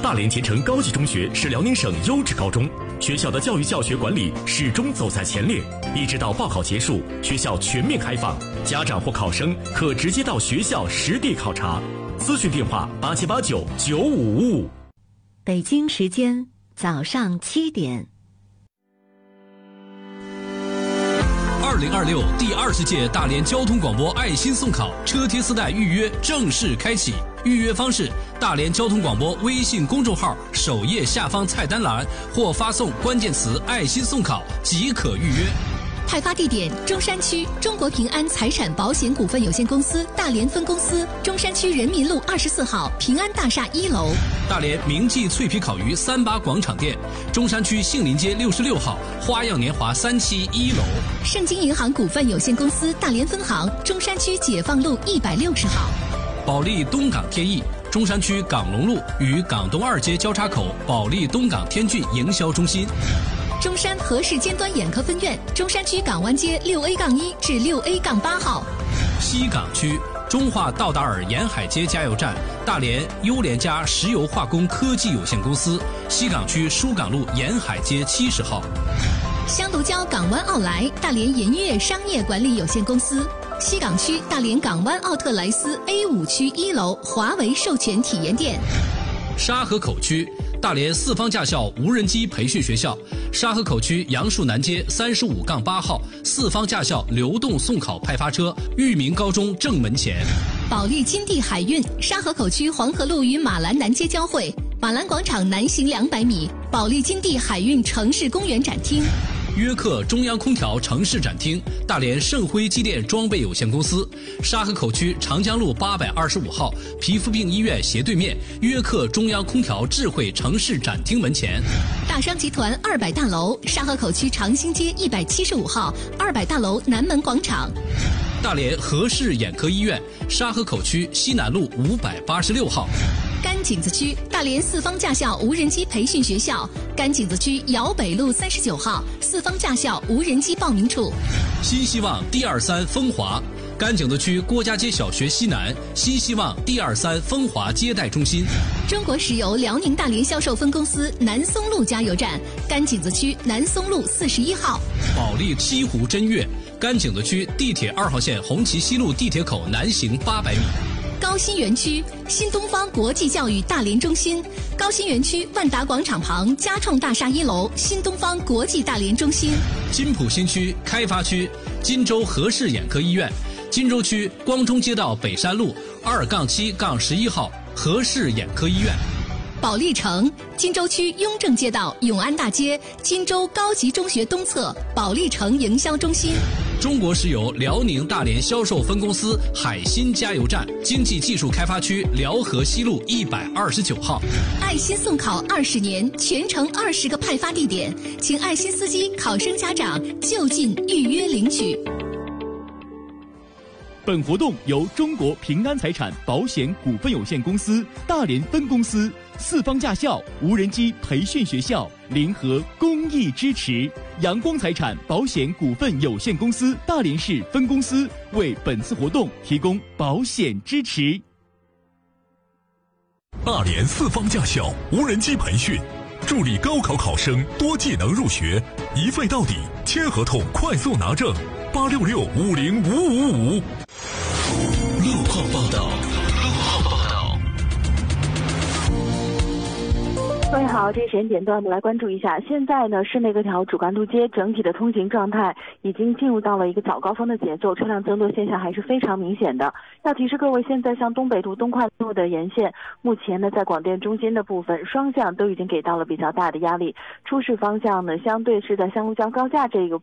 大连田城高级中学是辽宁省优质高中，学校的教育教学管理始终走在前列，一直到报考结束，学校全面开放，家长或考生可直接到学校实地考察。咨询电话87899555。 北京时间早上7点。 2026第20届大连交通广播爱心送考车贴丝带预约正式开启，预约方式：大连交通广播微信公众号首页下方菜单栏，或发送关键词“爱心送考”即可预约。 派发地点：中山区中国平安财产保险股份有限公司大连分公司，中山区人民路24号平安大厦1楼。 大连明记脆皮烤鱼38广场店，中山区杏林街66号花样年华3期1楼。 盛京银行股份有限公司大连分行，中山区解放路160号。 保利东港天翼，中山区港龙路与港东2街交叉口保利东港天骏营销中心。 中山和氏尖端眼科分院，中山区港湾街6A-1至6A-8号。 西港区中华道达尔沿海街加油站，大连优联家石油化工科技有限公司，西港区疏港路沿海街70号。 香炉礁港湾奥莱大连银悦商业管理有限公司，西港区大连港湾奥特莱斯 A5区1楼华为授权体验店。 沙河口区大连四方驾校无人机培训学校，沙河口区杨树南街35-8号四方驾校流动送考派发车，裕民高中正门前。 保利金地海运沙河口区黄河路与马兰南街交汇，马兰广场南行200米，保利金地海运城市公园展厅。 约克中央空调城市展厅，大连盛辉机电装备有限公司，沙河口区长江路825号皮肤病医院斜对面，约克中央空调智慧城市展厅门前。 大商集团200大楼，沙河口区长兴街175号200大楼南门广场。 大连和氏眼科医院，沙河口区西南路586号。 甘井子区大连四方驾校无人机培训学校，甘井子区瑶北路39号四方驾校无人机报名处。 新希望D23风华，甘井子区郭家街小学西南，新希望D23风华接待中心。 中国石油辽宁大连销售分公司南松路加油站，甘井子区南松路41号。 保利西湖真悦，甘井子区地铁2号线红旗西路地铁口南行800米。 高新园区新东方国际教育大连中心，高新园区万达广场旁嘉创大厦1楼新东方国际大连中心。 金浦新区开发区金州和氏眼科医院，金州区光中街道北山路2-7-11号和氏眼科医院。 保利城金州区雍正街道永安大街金州高级中学东侧保利城营销中心。 中国石油辽宁大连销售分公司海新加油站，经济技术开发区辽河西路129号。 爱心送考20年，全程20个派发地点，请爱心司机、考生家长就近预约领取。 本活动由中国平安财产保险股份有限公司大连分公司、四方驾校无人机培训学校联合公益支持，阳光财产保险股份有限公司大连市分公司为本次活动提供保险支持。 大连四方驾校无人机培训，助力高考考生多技能入学，一费到底，签合同快速拿证，866-50555。 路况报道。 各位好，这是时间点段，我们来关注一下。现在呢，市内各条主干路街整体的通行状态已经进入到了一个早高峰的节奏，车辆增多现象还是非常明显的。要提示各位，现在像东北路、东快路的沿线，目前呢在广电中心的部分双向都已经给到了比较大的压力。出事方向呢，相对是在香炉江高架这个